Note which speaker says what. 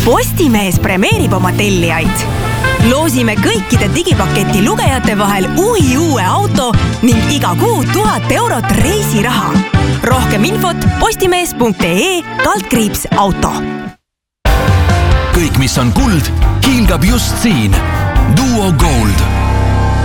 Speaker 1: Postimees premeerib oma tellijaid. Loosime kõikide digipaketi lugejate vahel uue auto ning iga kuu 1000 eurot reisiraha. Rohkem infot postimees.ee/auto.
Speaker 2: Kõik, mis on kuld, hiilgab just siin. Duo Gold.